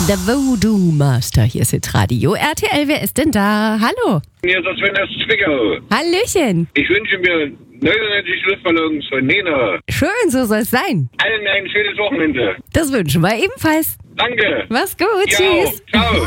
der Voodoo Master. Hier ist Hitradio RTL. Wer ist denn da? Hallo. Hier ist das Sven aus Zwickau. Hallöchen. Ich wünsche mir 99 Luftballons von Nena. Schön, so soll es sein. Allen ein schönes Wochenende. Das wünschen wir ebenfalls. Danke. Mach's gut. Ja, Tschüss. ciao.